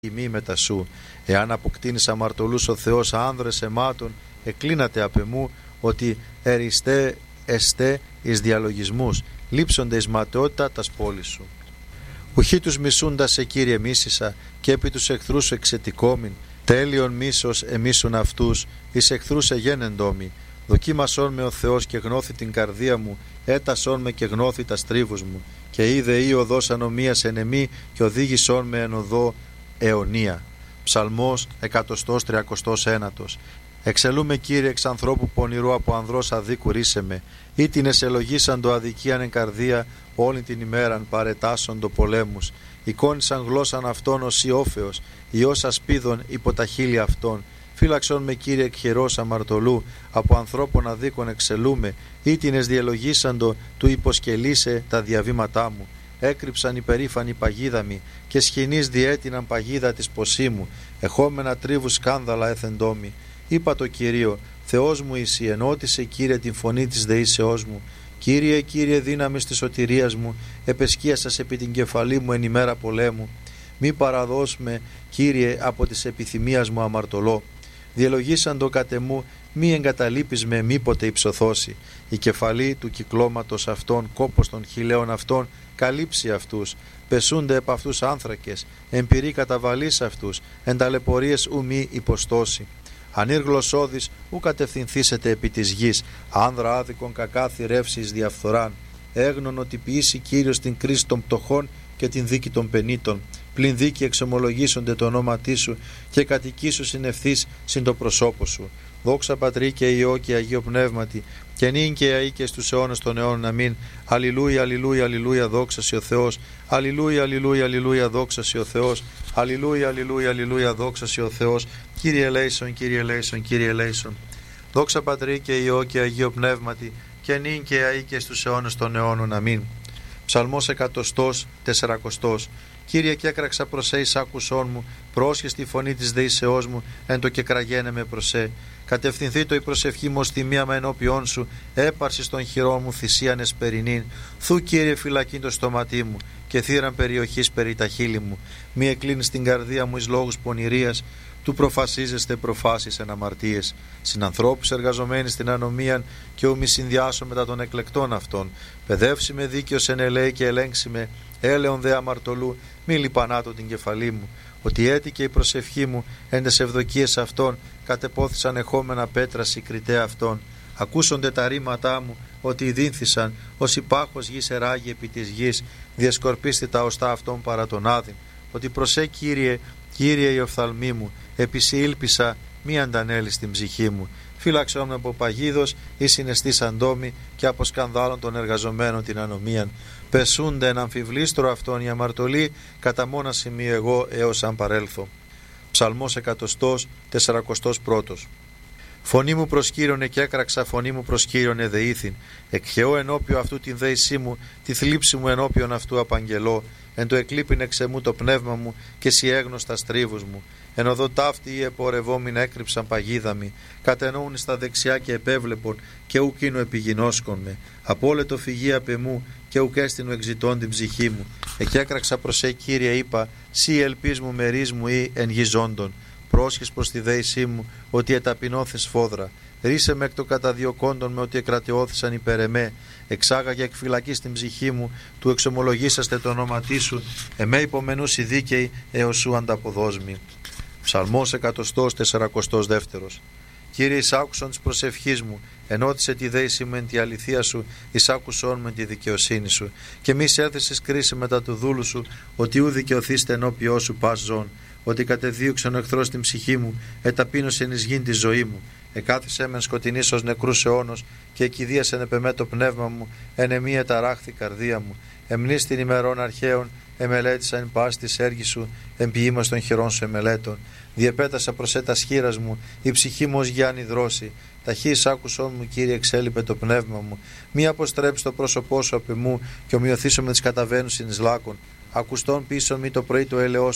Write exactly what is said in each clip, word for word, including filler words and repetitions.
ημί μετά σου. Εάν αποκτήνεις αμαρτωλούς ο Θεός άνδρες αιμάτων, εκλίνατε απ' εμού, ότι εριστέ εστέ εις διαλογισμούς, λείψονται εις ματαιότητα τας πόλης σου. Ουχή τους μισούντας σε Κύριε μίσησα, και επί τους εχθρούς σου εξετικόμην, τέλειον μίσος εμίσουν αυτούς, εις εχθρούς εγένεντόμοι. Δοκίμασόν με ο Θεός και γνώθη την καρδία μου, έτασόν με και γνώθη τα στρίβους μου, και είδε ή οδός ανομίας εν εμή, και οδήγησόν με εν οδό αιωνία. Ψαλμός εκατοστός τριακοστός ένατος. Εξελούμε Κύριε εξ ανθρώπου πονηρού, από ανδρός αδίκου ρίσε με, ή την εσελογήσαν το αδικίαν εν καρδία, όλη την ημέραν παρετάσσον το πολέμους. Εικόνισαν γλώσσαν αυτών ως Ιόφεος, Υιός ασπίδων υπό τα χείλη αυτών. Φύλαξον με Κύριε εκ χειρός αμαρτωλού, από ανθρώπων αδίκων εξελούμε, ή την εσδιαλογήσαντο του υποσκελίσε τα διαβήματά μου. Έκρυψαν υπερήφανη παγίδα μη, και σχοινής διέτειναν παγίδα της ποσίμου, εχόμενα τρίβου σκάνδαλα έθεντόμη. Είπα το Κυρίο, Θεός μου εσύ, ενώτησε Κύριε την φωνή της δεήσεώς μου. Κύριε, Κύριε δύναμης της σωτηρίας μου, επεσκίασας επί την κεφαλή μου εν ημέρα πολέμου. Μη παραδώσουμε, Κύριε, από της επιθυμίας μου αμαρτωλό. Διελογήσαν το κατεμού, μη εγκαταλείπεις με μήποτε υψωθώσει. Η κεφαλή του κυκλώματος αυτών, κόπος των χιλέων αυτών, καλύψει αυτούς. Πεσούνται επ' αυτούς άνθρακες, εμπειρή καταβαλείς αυτούς, εν ταλαιπωρίες ου μη υποστώσει. Ανήρ γλωσσόδης, ου κατευθυνθήσετε επί της γης, άνδρα άδικον κακά θηρεύσεις διαφθοράν. Έγνων ότι ποιήσει Κύριος την κρίση των πτωχών και την δίκη των πενήτων. Πλην δίκη εξομολογήσονται το όνόματί σου, και κατοική σου συνευθείς συν το προσώπο σου. Δόξα Πατρί και Υιό και Αγίο Πνεύματι, και νυν και αεί και στους αιώνας των αιώνων. Αμήν. Αλληλούια, αλληλούια, αλληλούια, δόξα σοι ο Θεός. Αλληλούια, αλληλούια, αλληλούια, δόξα σοι ο Θεός. Αλληλούια, αλληλούια, αλληλούια, δόξα σοι ο Θεός. Κύριε ελέησον, Κύριε ελέησον, Κύριε ελέησον. Δόξα Πατρί και Υιό και Αγίο Πνεύματι, και νυν και αεί και στους αιώνας των αιώνων. Αμήν. Ψαλμός εκατοστός τεσσαρακοστός. Κύριε, και έκραξα προς εις άκουσόν μου, πρόσχες τη φωνή της δεήσεώς μου, εν το και κραγένε με προσέ. Κατευθυνθεί το η προσευχή μου ως τιμία με ενώπιόν σου, έπαρση των χειρών μου θυσίαν εσπερινήν. Θου Κύριε φυλακήν το στόματί μου, και θύραν περιοχής περί τα χείλη μου. Μη εκλίνεις την καρδία μου εις λόγους πονηρίας, του προφασίζεστε προφάσεις εν αμαρτίες. Συνανθρώπους εργαζομένοι στην ανομίαν, και ου μη συνδυάσω μετά των εκλεκτών αυτών. Παιδεύσει με δίκαιος εν ελέη και ελέγξει με, έλεον δε αμαρτωλού, μη λιπανάτω την κεφαλή μου. Ότι έτυχε η προσευχή μου εν τες ευδοκίες αυτών, κατεπόθησαν εχόμενα πέτρα συγκριτέα αυτών. Ακούσονται τα ρήματά μου, ότι ειδύνθησαν, ως υπάχος γης εράγει επί της γης, διασκορπίστη τα οστά αυτών παρά τον άδειν. Ότι προσέ Κύριε, Κύριε η οφθαλμή μου, επισή ήλπισα, μη αντανέλεις την ψυχή μου. Φύλαξον με από παγίδος ή συναισθής αντόμη, και από σκανδάλων των εργαζομένων την ανομίαν. Πεσούνται εν αμφιβλίστρο αυτών οι αμαρτωλοί, κατά μόνα σημείο εγώ έως αν παρέλθω. Ψαλμός εκατοστός τεσσαρακοστός πρώτος. Φωνή μου προς Κύριον εκέκραξα, φωνή μου προς Κύριον εδεήθην. Εκχαιώ ενώπιο αυτού την δέησή μου, τη θλίψη μου ενώπιον αυτού απαγγελώ. Εν το εκλείπειν εξ εμού το πνεύμα μου, και σι έγνωστα στρίβους μου. Εν οδό ταύτη οι επορευόμην έκρυψαν παγίδαμι, κατεννοούν στα δεξιά και επέβλεπον, και ουκίνου επιγινώσκον με. Απόλετο φυγή απ' εμού, και ουκ έστεινου εξητών την ψυχή μου. Εκέκραξα προς ε Κύριε, είπα, σύ ελπίς μου μερίς μου ή εν γη ζώντων. Πρόσχες προς τη δέησή μου, ότι εταπεινώθες φόδρα. Ρίσε με εκ το καταδιωκόντων με, ότι εκρατεώθησαν υπέρ εμέ. Εξάγαγε εκ φυλακής την ψυχή μου, του εξομολογήσαστε το όνοματί σου. Εμέ υπομενούς οι δίκαιοι, έως σου ανταποδόσμη. Ψαλμός εκατοστός τεσσαρακοστός δεύτερος. Κύριε, εισάκουσον της προσευχής μου, ενώτισε τη δέηση μου εν τη αληθεία σου, εισάκουσον με τη δικαιοσύνη σου. Και μη σέρθεσες κρίση μετά του δούλου σου, ότι ου δικαιωθήστε ενώπιό σου πας ζών. Ότι κατεδίωξαν ο εχθρός την ψυχή μου, εταπείνωσε εις γήν τη ζωή μου. Εκάθισε μεν σκοτεινής ως νεκρούς αιώνος, και εκηδίασεν επ' εμέ το πνεύμα μου, εν εμή εταράχθη καρδία μου. Εμνείς την ημερών αρχαίων, εμελέτησα εν πάση της έργης σου, εν ποιήμας των χειρών σου εμελέτων. Διεπέτασα προς έτας χείρας μου, η ψυχή μου ως γιάννη δρόση. Ταχύς άκουσόν μου, Κύριε, εξέλιπε το πνεύμα μου. Μη αποστρέψει το πρόσωπό σου απ' εμού, και ομοιωθήσω με τις καταβαίνουσιν εις λάκων. Ακουστών πίσω μη το πρωί το έλεό σου,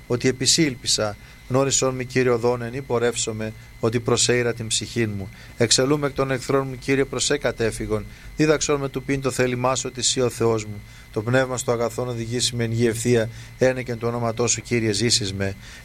ότι επισήλπισα. Γνώρισον μη, Κύριε, οδόν, εν πορεύσομαι, ότι προσέειρα την ψυχήν μου. Εξελούμε εκ των εχθρών μου, Κύριε, προσέ κατέφυγον. Δίδαξον με του πίν το θέλημά σου, ότι εσύ ο Θεός μου. Το πνεύμα στο αγαθόν οδηγήσει με εν γη ευθεία, ένεκεν του όνοματός σου, Κύριε, ζήσεις με.